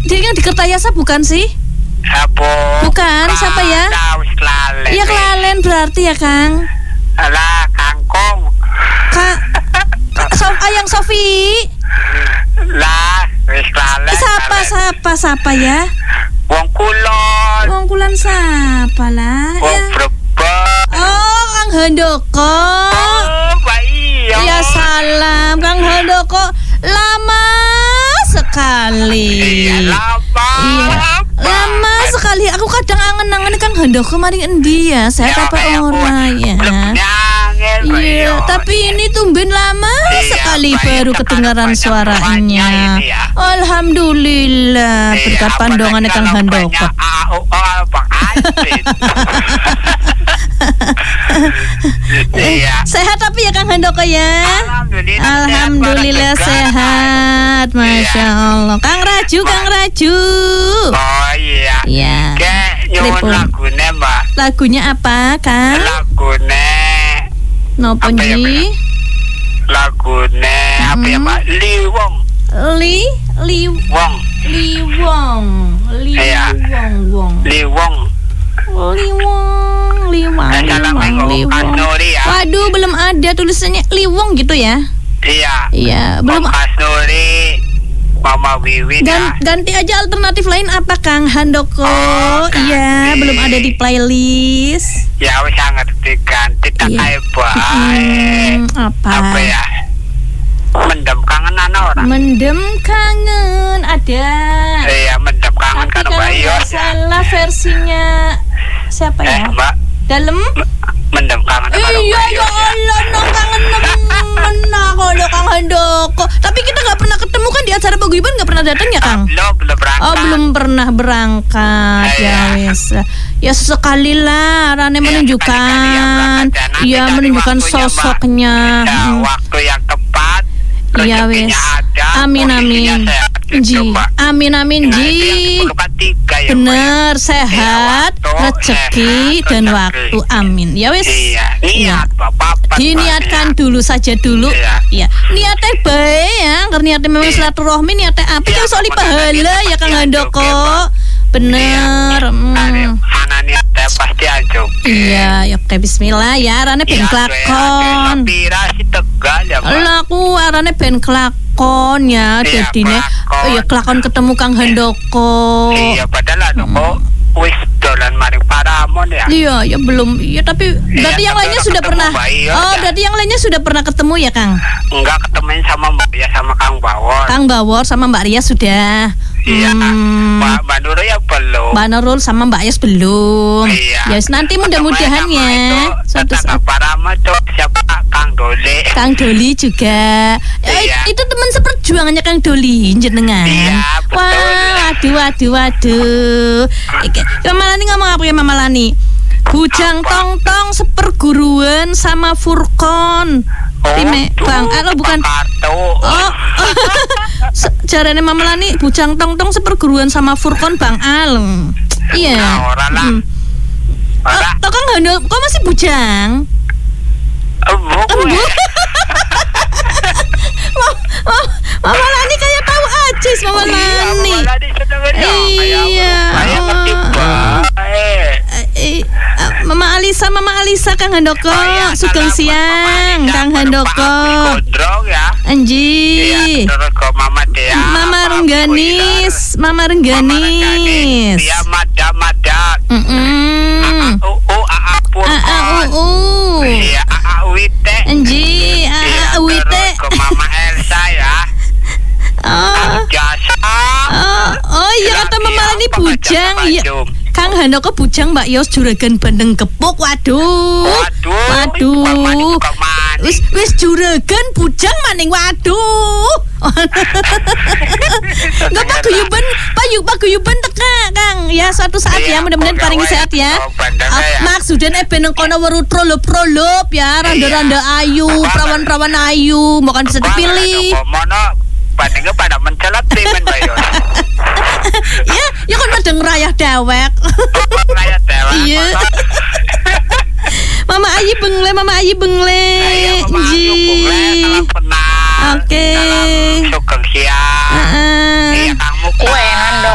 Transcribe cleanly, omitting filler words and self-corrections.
Jadi yang di Kertayasa bukan sih? Bukan, siapa ya? Iya kelalen berarti ya Kang. Alah kangkong. Ayang Sofi. Lah, wis kelalen. Siapa ya? Wong Kulon siapa lah? Wong Ya. Brebes. Oh, Kang Handoko. Iya. Ya salam Kang Handoko. Lama sekali. Iya, lama sekali. Aku kadang angen-angen Kang Handoko maring endi ya? Saya apa ora ya? Iya, tapi ini tumben lama sekali baru kedengaran suaranya. Alhamdulillah berkat pandongan Kang Handoko. Sehat tapi ya Kang Handoko ya. Alhamdulillah sehat. Masya Allah. Kang Raju. Oh iya. Iya. Nyuwun lagune Mbak. Lagunya apa Kang? Lagune Nopo nji? Lagune apa ya Mbak? Liwong. Waduh, belum ada tulisannya Liwong gitu ya? Iya, belum. Kasnuri, Mama Wiwi. Ganti aja alternatif lain apa Kang Handoko? Iya, belum ada di playlist. Ya wis ngerti ganti tak kae bae. Apa ya? Mendem kangen ana ora? Mendem kangen ada. Iya, mendem kangen karo Mbak Yos. Salah versinya siapa ya? Mbak. Dalam mendem kangen karo Mbak Yos. Iya ya Allah, nang kangen nemen kalau Kang Handoko. Tapi kita enggak pernah ketemu kan di acara paguyuban, enggak pernah datang ya, Kang? Belum berangkat. Oh, belum pernah berangkat. Ya wis. Ya sesekali lah Rane menunjukkan. Iya, menunjukkan sosoknya. Waktu yang tepat. Iya wis. Amin. Ji. Amin Ji. Bener, sehat, rezeki dan waktu. Amin. Ya wis. Iya. Diniatkan dulu saja dulu. Iya. Niatnya baik ya, karena niatnya memang silaturahmi, niatnya apa? Jangan soal pahala ya Kang Handoko. Bener. Niatnya pasti anjuk. Iya, ya oke bismillah ya, arane ben klakon. Aku arane ben klakon ya, dadine ya klakon ketemu Kang Handoko. Iya, padahal kok wis dolan maring Paramon ya. Iya, ya belum. Iya, tapi berarti yang lainnya sudah pernah. Oh, berarti yang lainnya sudah pernah ketemu ya, Kang? Enggak, ketemuin sama Mbak Ria sama Kang Bawor. Kang Bawor sama Mbak Ria sudah. Iya, Mbak Nurul ya belum. Mbak Nurul sama Mbak Yas belum. Iya. Ya, nanti mudah-mudahan ya. Suatu saat Paramon tuh siapa Kang Doli. Kang Doli juga. Iya. Itu teman seperjuangannya Kang Doli jenengan. Iya, betul. Waduh. Mama Lani ngomong apa ya Mama Lani? Bujang Tong-tong seperguruan sama Furkon. Time Bang Al bukan. Oh. Jarane Mama Lani Bujang Tong-tong seperguruan sama Furkon Bang Al. Iya. Toh Kang Handoko kok masih bujang? Mama Lani kayak tahu ajis Mama Lani. Iya. Mama Alisa Kang Handoko sugeng siang Kang Handoko. Anji. Mama Rengganis. Iya, Mada. Iya, Wite. Anji, Wite. Ke Mama Elsa ya. Oh iya kata Mama Lani bujang. Iya. Kang Handoko bujang Mbak Yos juragan bandeng gepuk. Waduh. Wis juragan bujang maning waduh. Enggak paguyuban teka Kang. Ya suatu saat ya mudah-mudahan paringi sehat ya. Maksudnya ben kono weru prolop ya, randa-randa ayu, perawan-perawan ayu, bukan bisa dipilih. Bandingnya pada mencelat men Bayo. Ya kan pada ngerayah dewek. Iya. Mama Ayi bengle. Ji. Oke.